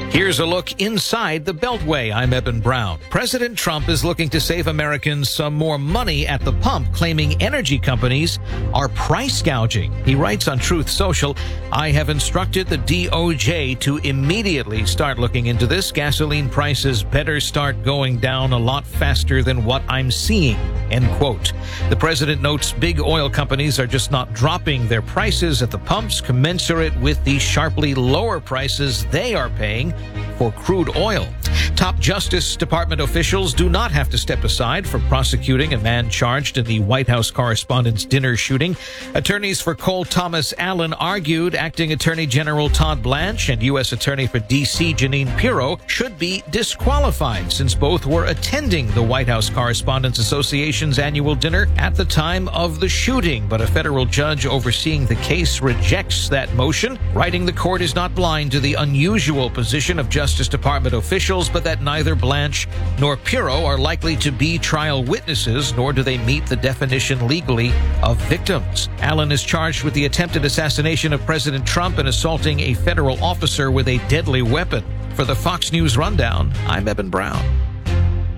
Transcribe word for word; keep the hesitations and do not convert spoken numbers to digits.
Here's a look inside the Beltway. I'm Eben Brown. President Trump is looking to save Americans some more money at the pump, claiming energy companies are price gouging. He writes on Truth Social, "I have instructed the D O J to immediately start looking into this. Gasoline prices better start going down a lot faster than what I'm seeing." End quote. The president notes big oil companies are just not dropping their prices at the pumps commensurate with the sharply lower prices they are paying for crude oil. Top Justice Department officials do not have to step aside for prosecuting a man charged in the White House Correspondents' Dinner shooting. Attorneys for Cole Thomas Allen argued acting Attorney General Todd Blanche and U S Attorney for D C Jeanine Pirro should be disqualified since both were attending the White House Correspondents Association's annual dinner at the time of the shooting. But a federal judge overseeing the case rejects that motion, writing the court is not blind to the unusual position of Justice Department officials, but that neither Blanche nor Pirro are likely to be trial witnesses, nor do they meet the definition legally of victims. Allen is charged with the attempted assassination of President Trump and assaulting a federal officer with a deadly weapon. For the Fox News Rundown, I'm Eben Brown.